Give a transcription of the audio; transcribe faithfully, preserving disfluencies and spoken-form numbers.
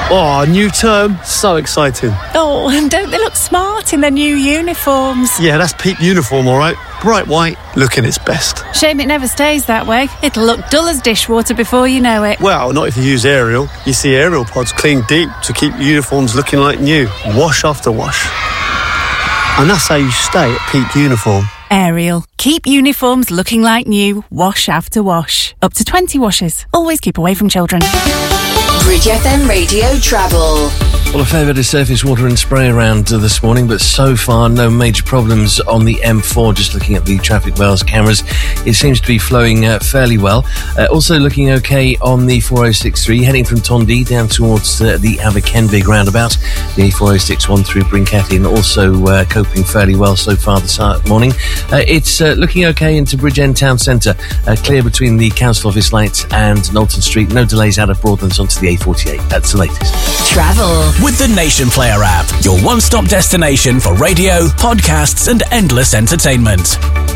Oh, new term. So exciting. Oh, and don't they look smart in their new uniforms? Yeah, that's Peak Uniform, all right. Bright white, looking its best. Shame it never stays that way. It'll look dull as dishwater before you know it. Well, not if you use Ariel. You see Ariel pods clean deep to keep uniforms looking like new. Wash after wash. And that's how you stay at Peak Uniform. Ariel. Keep uniforms looking like new, wash after wash. Up to twenty washes. Always keep away from children. Bridge F M Radio Travel. Well, a fair bit of surface water and spray around uh, this morning, but so far no major problems on the M four. Just looking at the Traffic Wales cameras, it seems to be flowing uh, fairly well. Uh, also looking okay on the four oh six three, heading from Tondy down towards uh, the Aberkenvig roundabout. The four oh six one through Brincatty, also uh, coping fairly well so far this morning. Uh, it's uh, looking okay into Bridgend Town Centre, uh, clear between the Council Office lights and Knowlton Street. No delays out of Broadlands onto the A forty-eight. That's the latest. Travel with the Nation Player app, your one-stop destination for radio, podcasts and endless entertainment.